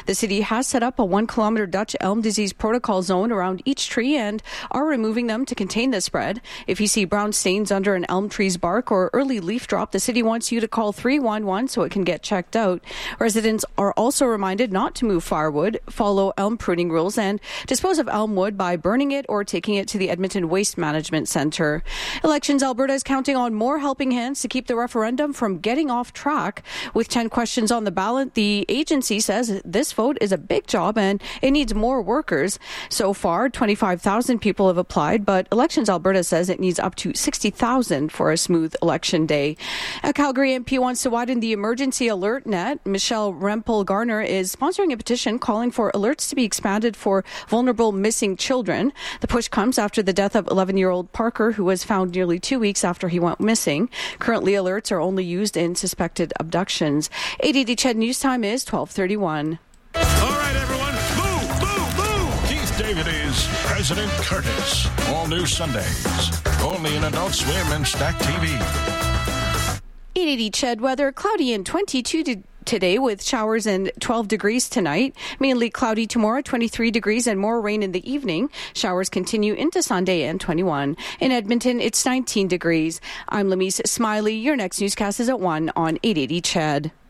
The city has set up a 1-kilometer Dutch elm disease protocol zone around each tree and are removing them to contain the spread. If you see brown stains under an elm tree's bark or early leaf drop, the city wants you to call 311 so it can get checked out. Residents are also reminded not to move firewood, follow elm pruning rules, and dispose of elm wood by burning it or taking it to the Edmonton Waste Management Centre. Elections Alberta is counting on more helping hands to keep the referendum from getting off track. With 10 questions on the ballot, the agency says this vote is a big job and it needs more workers. So far, 25,000 people have applied, but Elections Alberta says it needs up to 60,000 for a smooth election day. A Calgary MP wants to widen the emergency alert net. Michelle Rempel-Garner is sponsoring a petition calling for alerts to be expanded for vulnerable missing children. The push comes after the death of 11-year-old Parker, who was found nearly 2 weeks after he went missing. Currently, alerts are only used in suspected abductions. 880 CHED News Time is 12:31. All right, everyone, move! Keith David is President Curtis. All new Sundays, only in Adult Swim and Stack TV. 880 CHED weather, cloudy and 22 today with showers and 12 degrees tonight. Mainly cloudy tomorrow, 23 degrees and more rain in the evening. Showers continue into Sunday and 21. In Edmonton, it's 19 degrees. I'm Lamise Smiley. Your next newscast is at 1 on 880 CHED.